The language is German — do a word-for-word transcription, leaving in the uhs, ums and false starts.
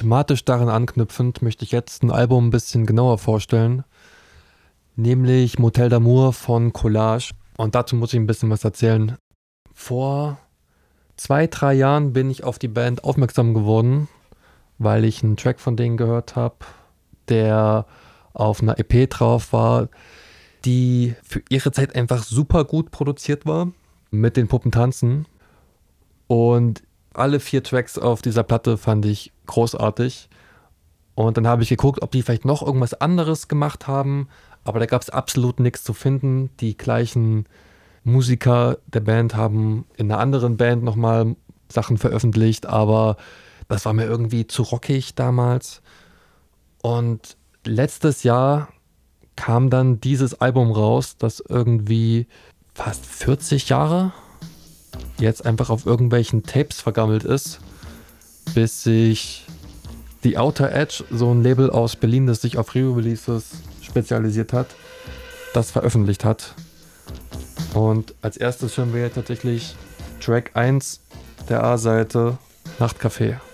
thematisch daran anknüpfend möchte ich jetzt ein Album ein bisschen genauer vorstellen, nämlich Motel d'Amour von Collage. Und dazu muss ich ein bisschen was erzählen. Vor zwei, drei Jahren bin ich auf die Band aufmerksam geworden, weil ich einen Track von denen gehört habe, der auf einer E P drauf war, die für ihre Zeit einfach super gut produziert war, mit den Puppen tanzen. Und alle vier Tracks auf dieser Platte fand ich großartig. Und dann habe ich geguckt, ob die vielleicht noch irgendwas anderes gemacht haben, aber da gab es absolut nichts zu finden. Die gleichen Musiker der Band haben in einer anderen Band nochmal Sachen veröffentlicht, aber das war mir irgendwie zu rockig damals. Und letztes Jahr kam dann dieses Album raus, das irgendwie fast vierzig Jahre jetzt einfach auf irgendwelchen Tapes vergammelt ist, bis sich The Outer Edge, so ein Label aus Berlin, das sich auf Re-Releases spezialisiert hat, das veröffentlicht hat. Und als erstes hören wir tatsächlich Track eins der A-Seite, Nachtcafé.